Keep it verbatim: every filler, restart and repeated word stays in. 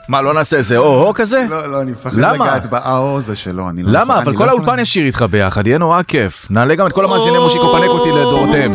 מה, לא נעשה איזה או-הו כזה? לא, לא, אני מפחד לגעת באו זה שלו. למה? אבל כל האולפן ישיר איתך ביחד, יהיה נורא כיף. נעלה גם את כל המאזיני מושיקו פנקוטי לדורותיהם.